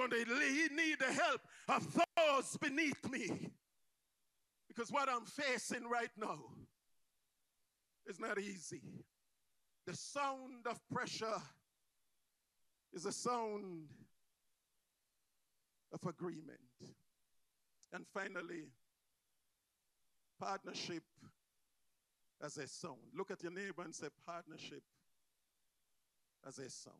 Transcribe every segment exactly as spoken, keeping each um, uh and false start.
going to need the help of those beneath me. Because what I'm facing right now is not easy. The sound of pressure is a sound of agreement. And finally, partnership as a sound. Look at your neighbor and say, partnership as a sound.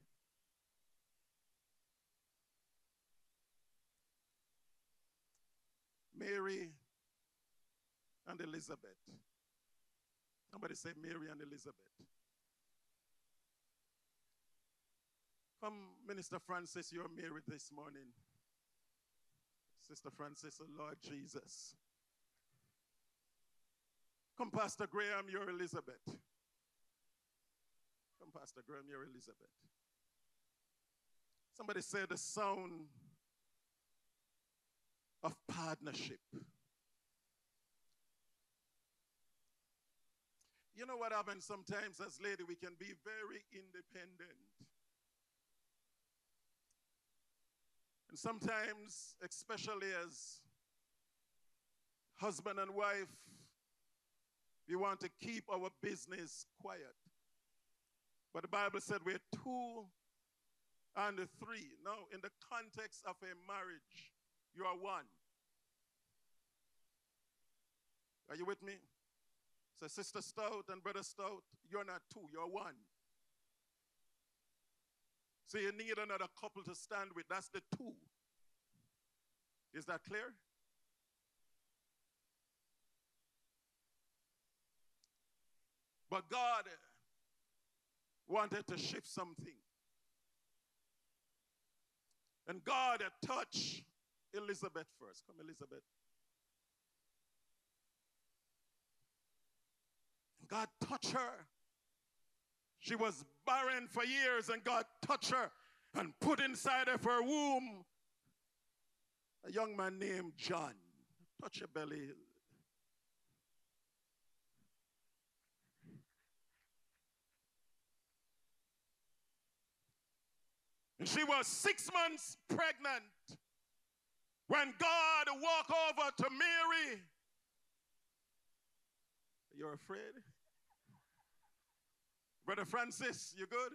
Mary and Elizabeth. Somebody say Mary and Elizabeth. Come, Minister Francis, you're married this morning. Sister Francis, oh Lord Jesus. Come, Pastor Graham, you're Elizabeth. Come, Pastor Graham, you're Elizabeth. Somebody say the sound of partnership. You know what happens sometimes as lady, we can be very independent. And sometimes, especially as husband and wife, we want to keep our business quiet. But the Bible said we're two and three. Now, in the context of a marriage, you are one. Are you with me? So Sister Stout and Brother Stout, you're not two, you're one. So you need another couple to stand with. That's the two. Is that clear? But God wanted to shift something. And God touched Elizabeth first. Come, Elizabeth. God touched her. She was barren for years, and God touched her and put inside of her womb a young man named John. Touch your belly. And she was six months pregnant when God walked over to Mary. You're afraid? Brother Francis, you good?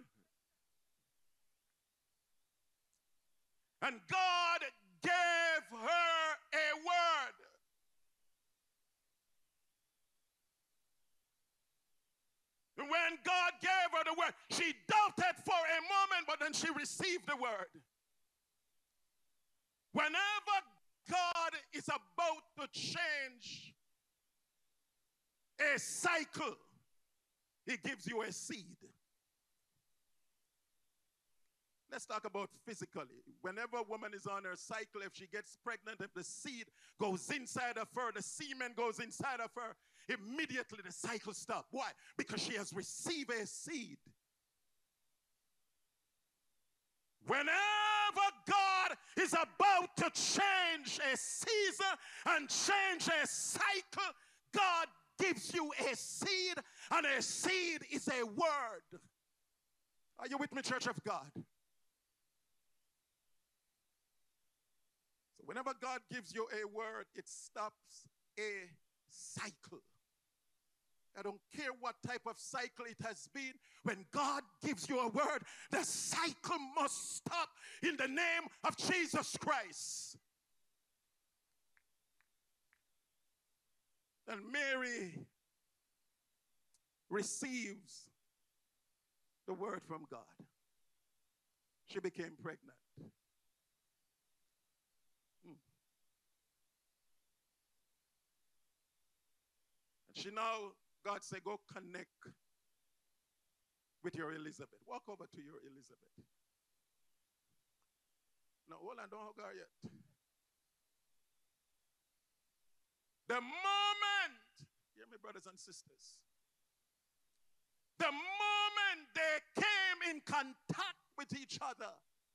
And God gave her a word. And when God gave her the word, she doubted for a moment, but then she received the word. Whenever God is about to change a cycle, He gives you a seed. Let's talk about physically. Whenever a woman is on her cycle, if she gets pregnant, if the seed goes inside of her, the semen goes inside of her, immediately the cycle stops. Why? Because she has received a seed. Whenever God is about to change a season and change a cycle, God gives you a seed, and a seed is a word. Are you with me, Church of God? So whenever God gives you a word, it stops a cycle. I don't care what type of cycle it has been. When God gives you a word, the cycle must stop in the name of Jesus Christ. And Mary receives the word from God. She became pregnant. Hmm. And she now, God said, go connect with your Elizabeth. Walk over to your Elizabeth. Now, hold on, don't hug her yet. The moment, hear me, brothers and sisters, the moment they came in contact with each other,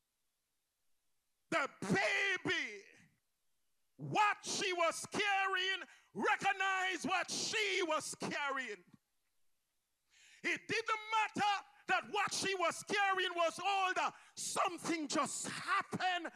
the baby, what she was carrying, recognized what she was carrying. It didn't matter that what she was carrying was older. Something just happened